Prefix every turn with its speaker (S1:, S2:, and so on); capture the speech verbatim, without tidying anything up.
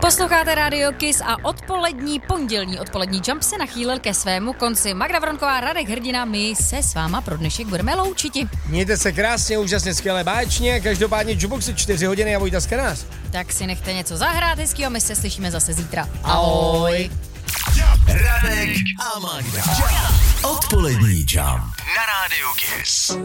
S1: Posloucháte Radio Kiss a odpolední, pondělní odpolední jump se nachýlil ke svému konci. Magda Vronková, Radek Hrdina, my se s váma pro dnešek budeme loučiti.
S2: Mějte se krásně, úžasně, skvěle, báječně, každopádně Juboxy čtyři hodiny a Vojta Skanář.
S1: Tak si nechte něco zahrát hezkýho, my se slyšíme zase zítra. Ahoj.
S3: Radek a Magda. Odpolední jump na Radio Kiss.